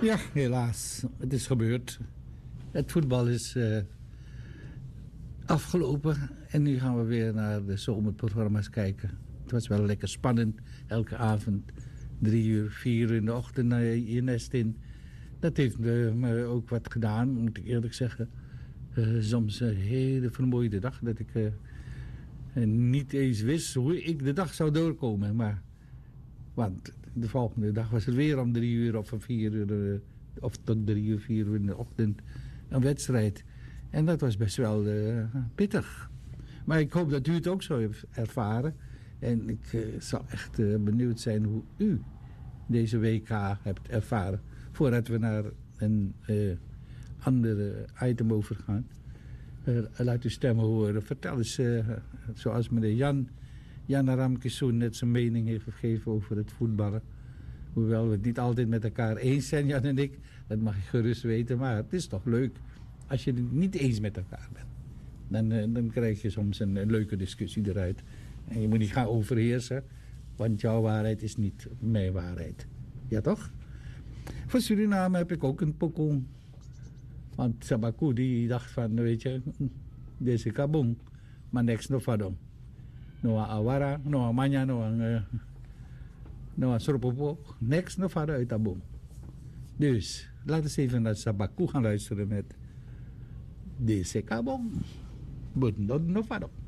Ja, helaas. Het is gebeurd. Het voetbal is afgelopen. En nu gaan we weer naar de zomerprogramma's kijken. Het was wel lekker spannend. Elke avond 3 uur, 4 uur in de ochtend naar je nest in. Dat heeft me ook wat gedaan, moet ik eerlijk zeggen. Soms een hele vermoeide dag. Dat ik niet eens wist hoe ik de dag zou doorkomen. Want de volgende dag was het weer om 3 uur of om 4 uur... of tot 3 uur, 4 uur in de ochtend een wedstrijd. En dat was best wel pittig. Maar ik hoop dat u het ook zo heeft ervaren. En ik zal echt benieuwd zijn hoe u deze WK hebt ervaren. Voordat we naar een andere item overgaan. Laat uw stemmen horen. Vertel eens, zoals meneer Jan Ramkissoen net zijn mening heeft gegeven over het voetballen. Hoewel we het niet altijd met elkaar eens zijn, Jan en ik. Dat mag je gerust weten. Maar het is toch leuk als je het niet eens met elkaar bent. Dan krijg je soms een leuke discussie eruit. En je moet niet gaan overheersen. Want jouw waarheid is niet mijn waarheid. Ja toch? Voor Suriname heb ik ook een pokoe. Want Sabaku die dacht van, weet je, deze kabong. Maar niks no vadom. Noa awara, noa manya, noa soropopo. Niks no vada uit abong. Dus, laten we even naar Sabaku gaan luisteren met deze kabong. But not no vadom.